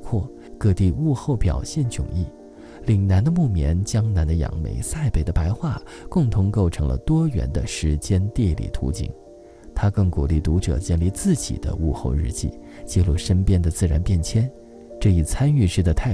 阔，各地物候表现迥异。岭南的木棉，江南的杨梅，塞北的白桦，共同构成了多元的时间地理图景。他更鼓励读者建立自己的物候日记，记录身边的自然变迁。这一参与式的态